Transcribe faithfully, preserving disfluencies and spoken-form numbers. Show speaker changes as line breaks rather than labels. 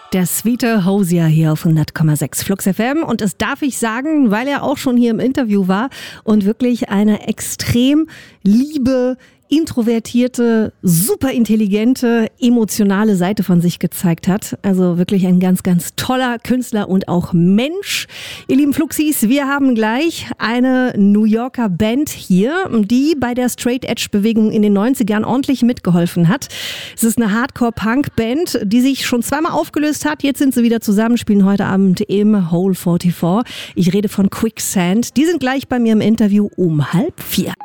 Der Sweeter Hosier hier auf hundert Komma sechs Flux F M, und das darf ich sagen, weil er auch schon hier im Interview war und wirklich eine extrem liebe, introvertierte, super intelligente, emotionale Seite von sich gezeigt hat. Also wirklich ein ganz, ganz toller Künstler und auch Mensch. Ihr lieben Fluxis, wir haben gleich eine New Yorker Band hier, die bei der Straight Edge Bewegung in den neunzigern ordentlich mitgeholfen hat. Es ist eine Hardcore-Punk-Band, die sich schon zweimal aufgelöst hat. Jetzt sind sie wieder zusammen, spielen heute Abend im Hole vierundvierzig. Ich rede von Quicksand. Die sind gleich bei mir im Interview um halb vier.